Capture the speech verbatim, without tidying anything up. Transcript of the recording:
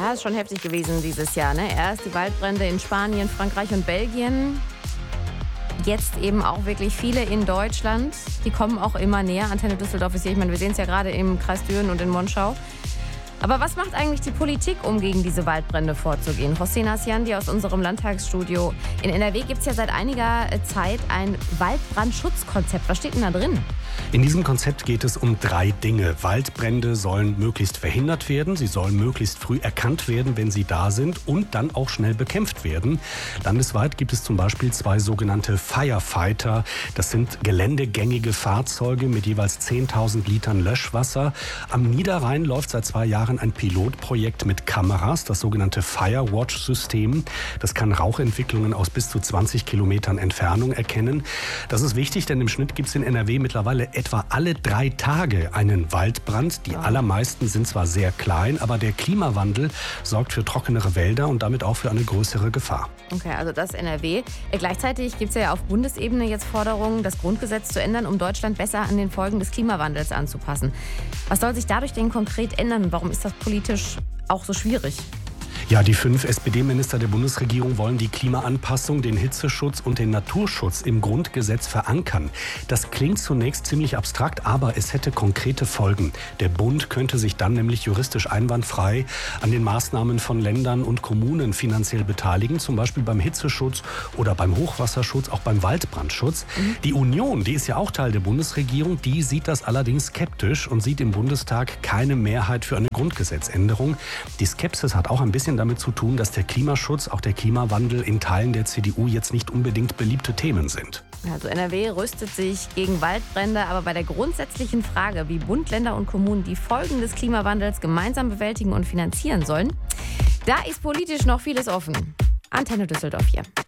Ja, ist schon heftig gewesen dieses Jahr. Ne? Erst die Waldbrände in Spanien, Frankreich und Belgien. Jetzt eben auch wirklich viele in Deutschland. Die kommen auch immer näher. Antenne Düsseldorf ist hier. Ich meine, wir sehen es ja gerade im Kreis Düren und in Monschau. Aber was macht eigentlich die Politik, um gegen diese Waldbrände vorzugehen? Hossein Hassiandi aus unserem Landtagsstudio. In N R W gibt es ja seit einiger Zeit ein Waldbrandschutzkonzept. Was steht denn da drin? In diesem Konzept geht es um drei Dinge. Waldbrände sollen möglichst verhindert werden, sie sollen möglichst früh erkannt werden, wenn sie da sind und dann auch schnell bekämpft werden. Landesweit gibt es zum Beispiel zwei sogenannte Firefighter. Das sind geländegängige Fahrzeuge mit jeweils zehntausend Litern Löschwasser. Am Niederrhein läuft seit zwei Jahren ein Pilotprojekt mit Kameras, das sogenannte Firewatch-System. Das kann Rauchentwicklungen aus bis zu zwanzig Kilometern Entfernung erkennen. Das ist wichtig, denn im Schnitt gibt es in N R W mittlerweile etwa alle drei Tage einen Waldbrand. Die allermeisten sind zwar sehr klein, aber der Klimawandel sorgt für trockenere Wälder und damit auch für eine größere Gefahr. Okay, also das N R W. Gleichzeitig gibt es ja auf Bundesebene jetzt Forderungen, das Grundgesetz zu ändern, um Deutschland besser an den Folgen des Klimawandels anzupassen. Was soll sich dadurch denn konkret ändern und warum ist das politisch auch so schwierig? Ja, die fünf S P D-Minister der Bundesregierung wollen die Klimaanpassung, den Hitzeschutz und den Naturschutz im Grundgesetz verankern. Das klingt zunächst ziemlich abstrakt, aber es hätte konkrete Folgen. Der Bund könnte sich dann nämlich juristisch einwandfrei an den Maßnahmen von Ländern und Kommunen finanziell beteiligen, zum Beispiel beim Hitzeschutz oder beim Hochwasserschutz, auch beim Waldbrandschutz. Mhm. Die Union, die ist ja auch Teil der Bundesregierung, die sieht das allerdings skeptisch und sieht im Bundestag keine Mehrheit für eine Grundgesetzänderung. Die Skepsis hat auch ein bisschen damit zu tun, dass der Klimaschutz, auch der Klimawandel in Teilen der C D U jetzt nicht unbedingt beliebte Themen sind. Also N R W rüstet sich gegen Waldbrände, aber bei der grundsätzlichen Frage, wie Bund, Länder und Kommunen die Folgen des Klimawandels gemeinsam bewältigen und finanzieren sollen, da ist politisch noch vieles offen. Antenne Düsseldorf hier.